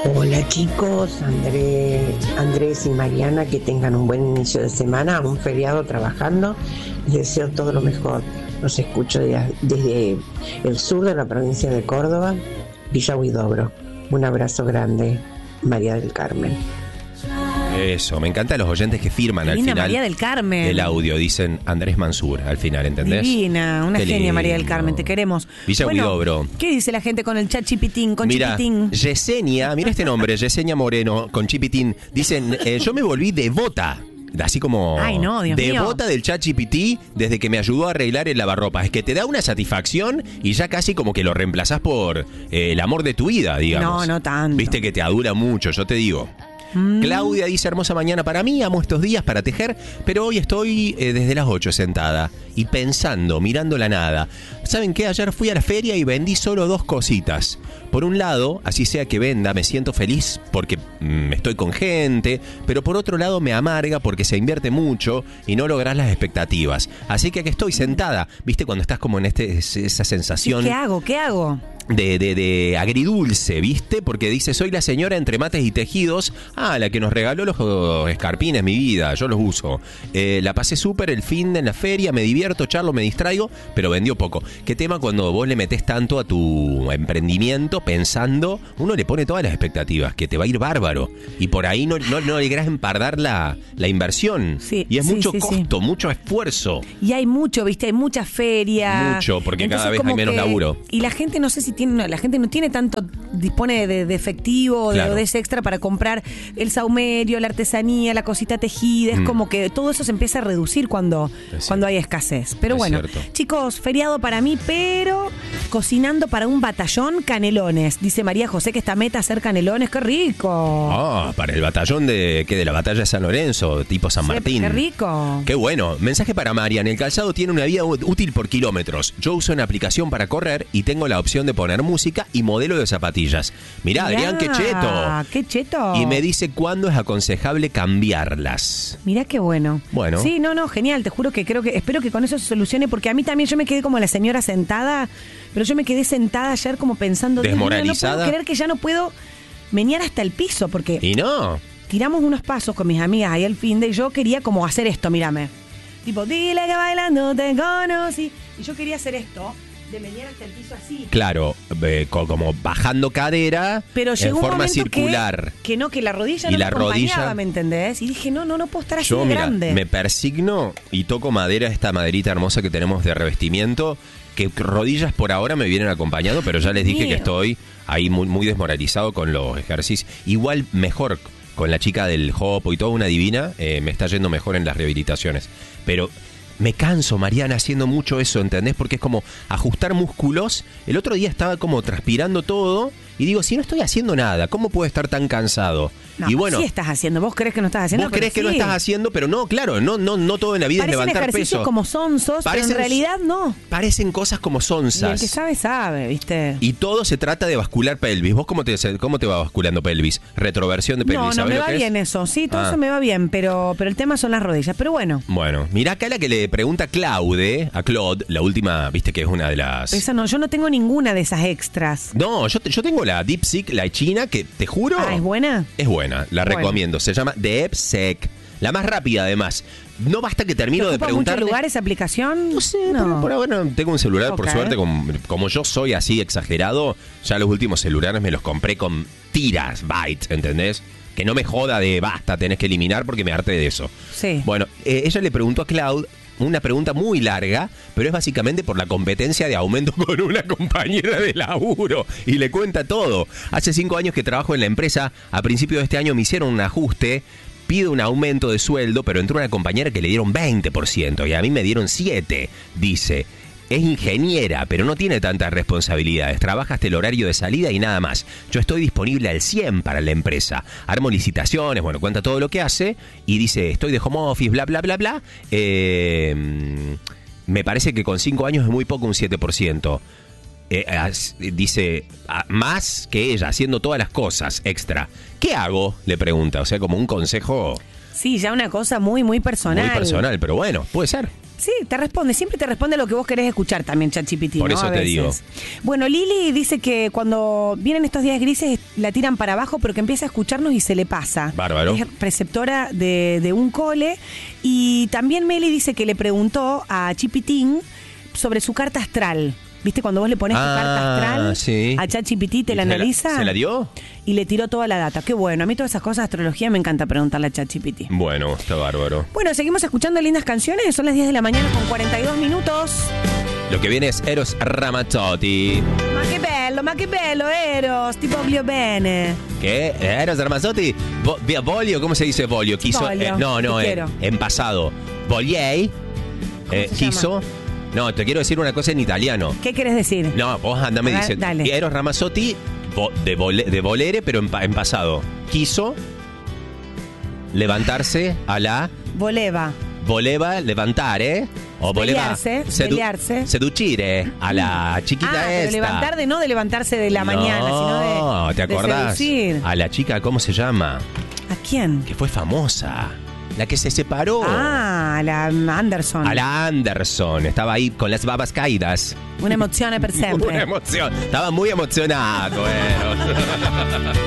Hola chicos, Andrés y Mariana, que tengan un buen inicio de semana, un feriado trabajando. Les deseo todo lo mejor. Los escucho desde el sur de la provincia de Córdoba, Villa Huidobro. Un abrazo grande, María del Carmen. Eso, me encantan los oyentes que firman al final María del Carmen. el audio, dicen Andrés Mansur al final, ¿entendés? Divina, una Qué genia lindo. María del Carmen, te queremos. Villa Huidobro. ¿Qué dice la gente con el chat chipitín, con Mira, chipitín? Yesenia, mira este nombre, Yesenia Moreno, con chipitín. Dicen, yo me volví devota. Así como Ay, no, Dios mío. devota del ChatGPT desde que me ayudó a arreglar el lavarropas. Es que te da una satisfacción y ya casi como que lo reemplazás por el amor de tu vida, digamos. No tanto. Viste que te adula mucho, yo te digo. Claudia dice, hermosa mañana para mí, amo estos días para tejer, pero hoy estoy desde las 8 sentada y pensando, mirando la nada. ¿Saben qué? Ayer fui a la feria y vendí solo 2 cositas. Por un lado, así sea que venda, me siento feliz porque estoy con gente, pero por otro lado me amarga porque se invierte mucho y no lográs las expectativas. Así que aquí estoy sentada, ¿viste? Cuando estás como en esa sensación... ¿Qué hago? ¿Qué hago? De agridulce, ¿viste? Porque dice, soy la señora entre mates y tejidos. Ah, la que nos regaló los escarpines, mi vida, yo los uso. La pasé súper el fin de en la feria, me divierto, charlo, me distraigo, pero vendió poco. ¿Qué tema cuando vos le metés tanto a tu emprendimiento pensando, uno le pone todas las expectativas, que te va a ir bárbaro, y por ahí no lográs empardar la inversión. Sí, y es sí, mucho sí, mucho, mucho esfuerzo. Y hay mucho, ¿viste? Hay mucha feria. Mucho, porque Entonces, cada vez hay como menos que- laburo. Y la gente no sé si tiene, la gente no tiene tanto, dispone de efectivo Claro. o de ese extra para comprar el saumerio, la artesanía, la cosita tejida. Es como que todo eso se empieza a reducir cuando hay escasez. Pero Es bueno, cierto. chicos, feriado para mí, pero cocinando para un batallón canelones. Dice María José que esta meta hacer canelones, qué rico. Ah, para el batallón de la batalla de San Lorenzo, tipo San Sí, Martín. qué rico. Qué bueno. Mensaje para Marian. El calzado tiene una vida útil por kilómetros. Yo uso una aplicación para correr y tengo la opción de poner música y modelo de zapatillas. Mirá, Adrián, qué cheto. Qué cheto. Y me dice cuándo es aconsejable cambiarlas. Mirá qué bueno. Bueno. Sí, no, genial. Te juro que espero que con eso se solucione, porque a mí también yo me quedé como la señora sentada, pero yo me quedé sentada ayer como pensando, Dios mío, Desmoralizada. no puedo creer que ya no puedo menear hasta el piso, porque Y no. tiramos unos pasos con mis amigas ahí al fin de, y yo quería como hacer esto, mírame. Tipo, dile que bailando te conocí. Y yo quería hacer esto, de menear hasta el piso así. Claro, como bajando cadera Pero en llegó un forma momento circular. que la rodilla Y no la me acompañaba, rodilla- ¿me entendés? Y dije, no puedo estar así Yo, de mira, grande. me persigno y toco madera, esta maderita hermosa que tenemos de revestimiento, que rodillas por ahora me vienen acompañando, pero ya les dije Mío. que estoy ahí muy, muy desmoralizado con los ejercicios. Igual mejor con la chica del Hopo y toda una divina, me está yendo mejor en las rehabilitaciones. Pero me canso, Mariana, haciendo mucho eso, ¿entendés? Porque es como ajustar músculos. El otro día estaba como transpirando todo y digo, si no estoy haciendo nada, ¿cómo puedo estar tan cansado? No, y bueno, sí estás haciendo. Vos crees que no estás haciendo. vos pero crees que no sí. estás haciendo, pero no, claro, no todo en la vida Parecen es levantar ejercicios peso. como sonsos, pero Parecen- en realidad no. Parecen cosas como Y el sonzas. que sabe, sabe, ¿viste? Y todo se trata de bascular pelvis. ¿Vos cómo te va basculando pelvis? Retroversión de pelvis, No, ¿sabés me lo va que es? bien eso. Sí, todo Ah. eso me va bien, pero el tema son las rodillas. Pero bueno, Bueno, mirá acá la que le pregunta a Claude, la última, viste que es una de las... esa no, yo no tengo ninguna de esas extras. No, yo tengo la DeepSeek, la china, que te juro... Ah, ¿es buena? Es buena, la Bueno. recomiendo. Se llama DeepSeek. La más rápida, además. No basta que termino de ¿Ocupa preguntarle... mucho lugar esa aplicación? No sé, pero por ahora tengo un celular, por Ok. suerte, como yo soy así exagerado, ya los últimos celulares me los compré con tiras, bytes, ¿entendés? Que no me joda de basta, tenés que eliminar porque me harté de eso. Sí. Bueno, ella le preguntó a Cloud una pregunta muy larga, pero es básicamente por la competencia de aumento con una compañera de laburo. Y le cuenta todo. Hace 5 años que trabajo en la empresa, a principios de este año me hicieron un ajuste, pido un aumento de sueldo, pero entró una compañera que le dieron 20% y a mí me dieron 7%, dice. Es ingeniera, pero no tiene tantas responsabilidades. Trabaja hasta el horario de salida y nada más. Yo estoy disponible al 100 para la empresa. Armo licitaciones, bueno, cuenta todo lo que hace y dice, estoy de home office, bla, bla, bla, bla. Me parece que con 5 años es muy poco un 7%. Dice, más que ella, haciendo todas las cosas extra. ¿Qué hago? Le pregunta, o sea, como un consejo Sí, ya una cosa muy, muy personal. muy personal, pero bueno, puede ser. Sí, te responde, siempre te responde lo que vos querés escuchar también, ChatGPT. Por ¿no? eso A te veces. digo. Bueno, Lili dice que cuando vienen estos días grises la tiran para abajo, pero que empieza a escucharnos y se le pasa. Bárbaro. Es preceptora de un cole. Y también Meli dice que le preguntó a Chipitín sobre su carta astral. ¿Viste? Cuando vos le pones tu carta astral sí. a ChatGPT, te la analiza. ¿Se la dio? Y le tiró toda la data. Qué bueno. A mí todas esas cosas de astrología me encanta preguntarle a ChatGPT. Bueno, está bárbaro. Bueno, seguimos escuchando lindas canciones. Son las 10 de la mañana con 42 minutos. Lo que viene es Eros Ramazzotti. Ma che bello, Eros. Ti voglio bene. ¿Qué? Eros Ramazzotti. Voglio, ¿cómo se dice voglio? Quiso. Voglio, No, te quiero. en pasado. Vogliei. se Quiso. No, te quiero decir una cosa en italiano. ¿Qué querés decir? No, vos andame A ver, diciendo. dale. Eros Ramazzotti de volere, pero en pasado. Quiso levantarse a la. Voleva levantare. O voleva Svegliarse. seducire a la chiquita pero esta. levantar de no de levantarse de la mañana, sino de. No, ¿te acordás? De seducir. A la chica, ¿cómo se llama? ¿A quién? Que fue famosa. La que se separó. Ah, la Anderson. A la Anderson. Estaba ahí con las babas caídas. Una emozione per sempre. Una emoción. Estaba muy emocionado, Eros.